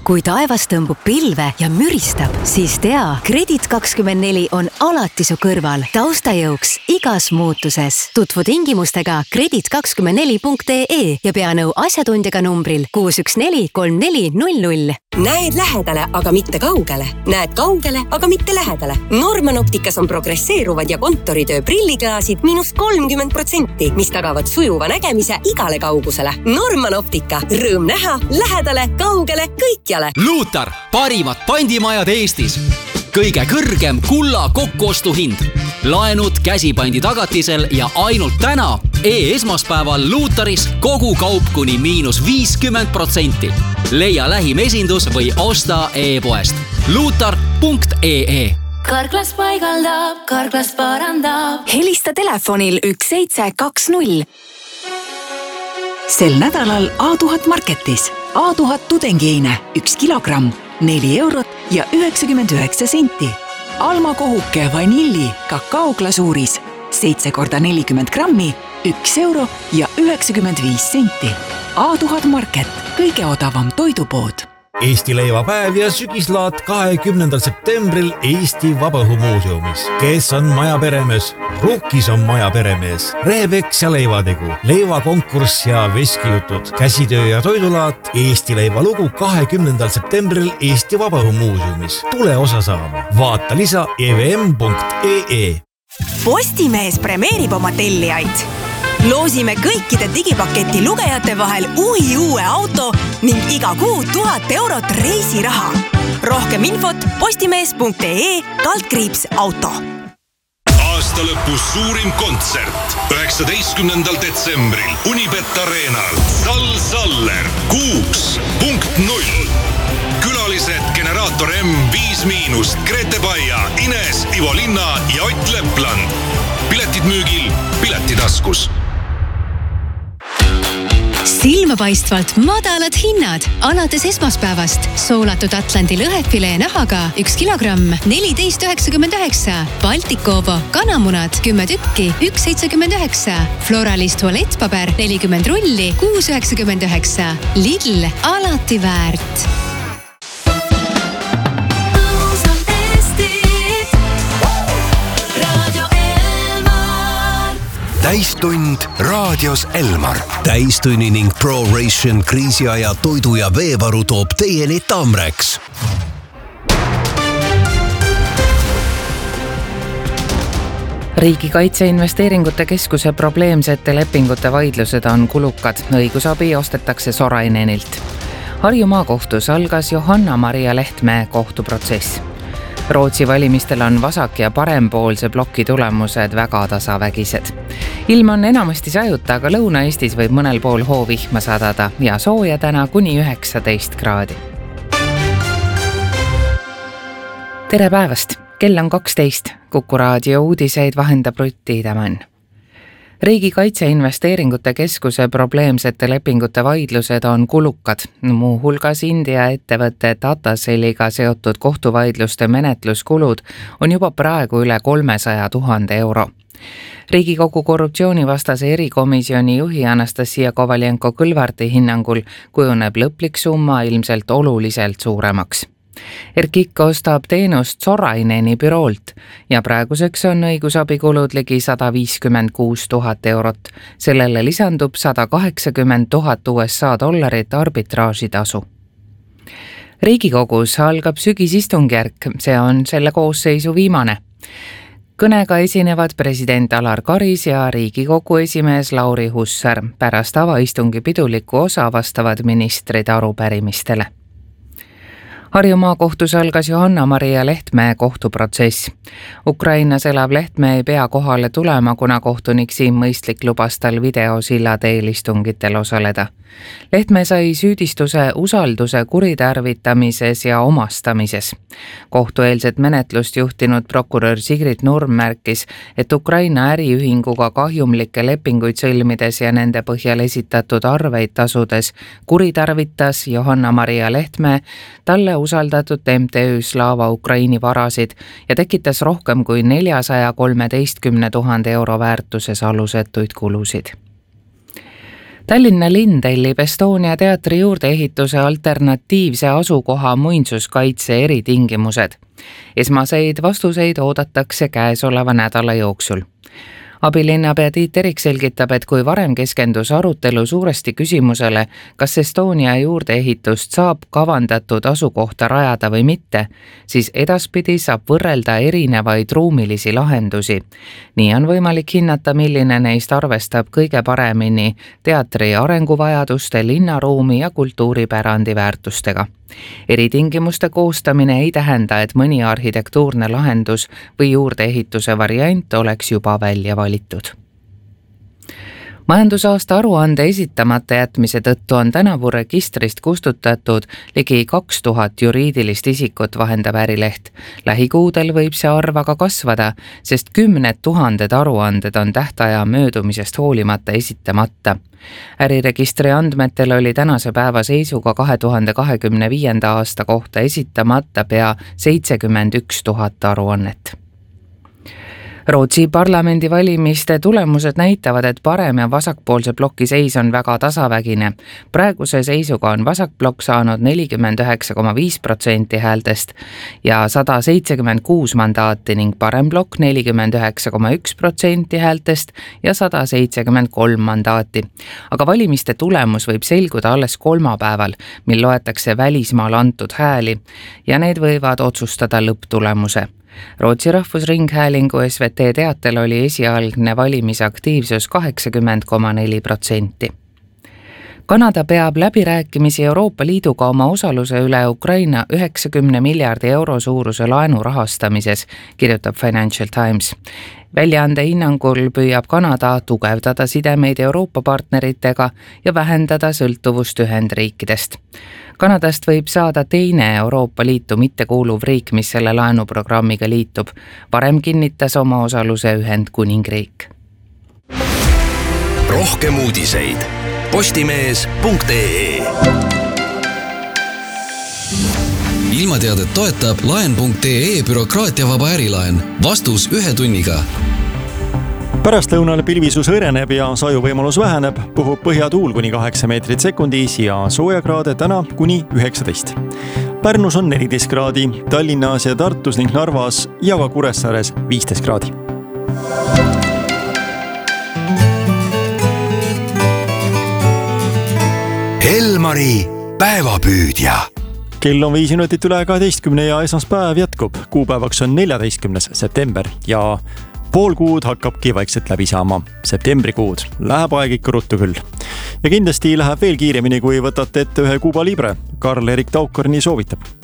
Kui taevas tõmbub pilve ja müristab, siis tea, Kredit24 on alati su kõrval taustajõuks igas muutuses. Tutvu tingimustega kredit24.ee ja pea nõu asjatundjaga numbril 6143400. Näed lähedale, aga mitte kaugele. Näed kaugele, aga mitte lähedale. Norman Opticas on progresseeruvad ja kontoritöö prilliklaasid -30%, mis tagavad sujuva nägemise igale kaugusele. Norman Optica. Rõõm näha, lähedale, kaugele, kõikjale. Luutar, parimad pandimajad Eestis. Kõige kõrgem kulla kokkuostuhind. Laenud käsipandi tagatisel ja ainult täna esmaspäeval Luutaris kogu kaup kuni -50%. Leia lähim esindus või osta e-poest. Luutar.ee. Karklas paigaldab, Karklas parandab. Helista telefonil 1720. Sel nädalal A1000 Marketis. A1000 tudengiine 1 kilogramm, 4 eurot ja 99 senti. Alma kohuke vanilli kakaoglasuuris 7 × 40 grammi, 1 euro ja 95 senti. A1000 Market, kõige odavam toidupood. Eesti leivapäev ja sügislaat 20. septembril Eesti Vabaõhumuuseumis. Kes on maja peremees? Rukkis on maja peremees. Rehepeks ja leivategu, leivakonkurss ja veskijutud, käsitöö ja toidulaat, Eesti leivalugu 20. septembril Eesti Vabaõhumuuseumis. Tule osa saama. Vaata lisa evm.ee. Postimees premeerib oma tellijaid. Loosime kõikide digipaketi lugejate vahel uue auto ning iga kuu 1000 eurot reisiraha. Rohkem infot postimees.ee/auto. Aasta lõpus suurim kontsert 19. detsembril Unibet Arenal. Sall Saller 6.0. Külalised Generaator M5-, Grete Baia, Ines, Ivo Linna ja Ott Lepland. Piletid müügil Piletitaskus. Silmapaistvalt madalad hinnad. Alates esmaspäevast soolatud Atlandi lõhefilee nahaga 1 kilogramm 14,99. Baltikovo kanamunad 10 tükki 1,79. Floralis tualettpaber 40 rulli 6,99. Lidl, alati väärt. Täistund raadios Elmar. Täistunni ning ProRation kriisiaja toidu ja veevaru toob teieni Tamrex. Riigi Kaitseinvesteeringute Keskuse probleemsete lepingute vaidlused on kulukad. Õigusabi ostetakse Sorainenilt. Harju maakohtus algas Johanna-Maria Lehtmäe kohtuprotsess. Rootsi valimistel on vasak- ja parempoolse ploki tulemused väga tasavägised. Ilm on enamasti sajuta, aga Lõuna-Eestis võib mõnel pool hoovihma sadada ja sooja täna kuni 19 kraadi. Tere päevast! Kell on 12. Kuku raadio uudiseid vahendab Rutti Tämän. Riigi Kaitseinvesteeringute Keskuse probleemsete lepingute vaidlused on kulukad. Muuhulgas India ettevõtte Tatacelliga seotud kohtuvaidluste menetluskulud on juba praegu üle 300 000 euro. Riigikogu korruptsioonivastase erikomisjoni juhi Anastasia Kovaljenko-Kõlvarti hinnangul kujuneb lõplik summa ilmselt oluliselt suuremaks. Erkik ostab teenust Soraineni büroolt ja praeguseks on õigusabikulud ligi 156 000 eurot. Sellele lisandub 180 000 USA dollarit arbitraažitasu. Riigikogus algab sügisistungjärk, see on selle koosseisu viimane. Kõnega esinevad president Alar Karis ja Riigikogu esimees Lauri Hussar. Pärast avaistungi piduliku osa vastavad ministrid arupärimistele. Harju maakohtus algas Johanna-Maria Lehtmäe kohtuprotsess. Ukrainas elav Lehtmäe ei pea kohale tulema, kuna kohtunik Siim Mõistlik lubas tal videosilla teel istungitel osaleda. Lehtmäe sai süüdistuse usalduse kuritarvitamises ja omastamises. Kohtueelset menetlust juhtinud prokurör Sigrid Nurm märkis, et Ukraina äriühinguga kahjumlikke lepinguid sõlmides ja nende põhjal esitatud arveid tasudes kuritarvitas Johanna-Maria Lehtmäe talle usaldatud MTÜ Slava Ukraini varasid ja tekitas rohkem kui 413 000 euro väärtuses alusetuid kulusid. Tallinna linn tellib Estonia teatri juurdeehituse alternatiivse asukoha muinsuskaitse eritingimused. Esmaseid vastuseid oodatakse käesoleva nädala jooksul. Abilinnapea Tiit Terik selgitab, et kui varem keskendus arutelu suuresti küsimusele, kas Estonia juurdeehitust saab kavandatud asukohta rajada või mitte, siis edaspidi saab võrrelda erinevaid ruumilisi lahendusi. Nii on võimalik hinnata, milline neist arvestab kõige paremini teatri arenguvajaduste, linnaruumi ja kultuuripärandi väärtustega. Eritingimuste koostamine ei tähenda, et mõni arhitektuurne lahendus või juurdeehituse variant oleks juba välja valitud. Majandusaasta aruande esitamata jätmise tõttu on tänavu registrist kustutatud ligi 2000 juriidilist isikut, vahendab Ärileht. Lähikuudel võib see arv aga kasvada, sest 10 000 aruanded on tähtaja möödumisest hoolimata esitamata. Äriregistri andmetel oli tänase päeva seisuga 2025. aasta kohta esitamata pea 71 000 aruannet. Rootsi parlamendivalimiste tulemused näitavad, et parem- ja vasakpoolse bloki seis on väga tasavägine. Praeguse seisuga on vasakblokk saanud 49,5% häältest ja 176 mandaati ning paremblokk 49,1% häältest ja 173 mandaati. Aga valimiste tulemus võib selguda alles kolmapäeval, mil loetakse välismaal antud hääli ja need võivad otsustada lõpptulemuse. Rootsi Rahvusringhäälingu SVT teatel oli esialgne valimisaktiivsus 80,4%. Kanada peab läbirääkimisi Euroopa Liiduga oma osaluse üle Ukraina 90 miljardi euro suuruse laenu rahastamises, kirjutab Financial Times. Väljaande hinnangul püüab Kanada tugevdada sidemeid Euroopa partneritega ja vähendada sõltuvust Ühendriikidest. Kanadast võib saada teine Euroopa Liitu mittekuuluv riik, mis selle laenuprogrammiga liitub. Varem kinnitas oma osaluse Ühendkuningriik. Rohkem uudiseid postimees.ee. Ilmateadet toetab laen.ee bürokraatiavaba ärilaen. Vastus 1 tunniga. Pärastlõunal pilvisus õreneb ja sajuvõimalus väheneb, puhub põhjatuul kuni 8 meetrit sekundis ja soojakraade täna kuni 19. Pärnus on 14 kraadi, Tallinnas ja Tartus ning Narvas ja ka Kuressaares 15 kraadi. Elmari päevapüüdja. Kell on 5 minutit üle 12 ja esmaspäev jätkub. Kuupäevaks on 14. september ja pool kuud hakkabki vaikselt läbi saama. Septembrikuud läheb aeg ikka ruttu küll. Ja kindlasti läheb veel kiiremini, kui võtate ette ühe Cuba Libre. Karl-Erik Taukar nii soovitab.